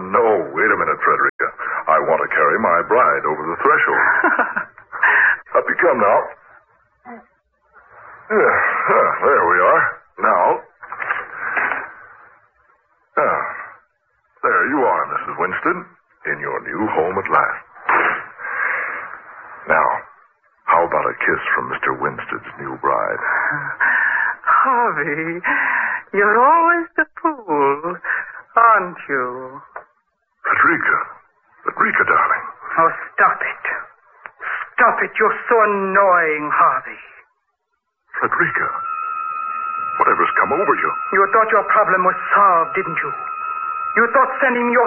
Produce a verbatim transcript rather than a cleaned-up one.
no. Wait a minute, Frederica. I want to carry my bride over the threshold. Up you come now. Yeah, uh, there we are. Now. Ah, there you are, Missus Winston, in your new home at last. Now, how about a kiss from Mister Winstead's new bride? Harvey, you're always the fool, aren't you? Frederica. Frederica, darling. Oh, stop it. Stop it. You're so annoying, Harvey. Frederica. Whatever's come over you? You thought your problem was solved, didn't you? You thought sending me your